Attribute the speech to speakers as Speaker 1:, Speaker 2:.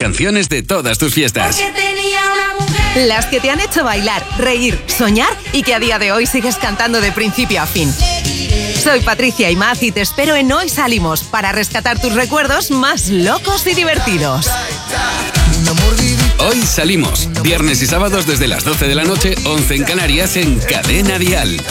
Speaker 1: canciones de todas tus fiestas.
Speaker 2: Las que te han hecho bailar, reír, soñar y que a día de hoy sigues cantando de principio a fin. Soy Patricia Imaz y te espero en Hoy Salimos para rescatar tus recuerdos más locos y divertidos.
Speaker 1: Hoy Salimos, viernes y sábados desde las 12 de la noche, 11 en Canarias, en Cadena Dial.